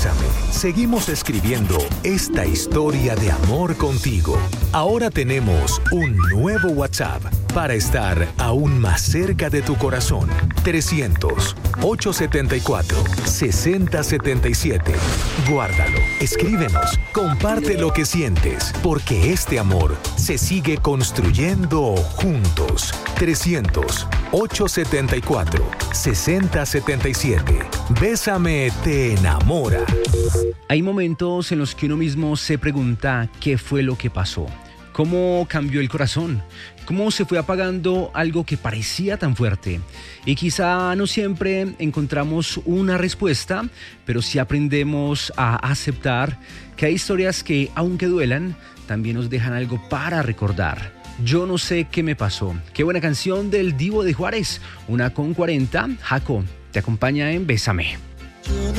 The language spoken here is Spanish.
Bésame, seguimos escribiendo esta historia de amor contigo. Ahora tenemos un nuevo WhatsApp para estar aún más cerca de tu corazón. 300-874-6077. Guárdalo, escríbenos, comparte lo que sientes, porque este amor se sigue construyendo juntos. 300-874-6077. Bésame te enamora. Hay momentos en los que uno mismo se pregunta qué fue lo que pasó. ¿Cómo cambió el corazón? ¿Cómo se fue apagando algo que parecía tan fuerte? Y quizá no siempre encontramos una respuesta, pero sí aprendemos a aceptar que hay historias que, aunque duelan, también nos dejan algo para recordar. Yo no sé qué me pasó. Qué buena canción del Divo de Juárez. 1:40. Jaco te acompaña en Bésame.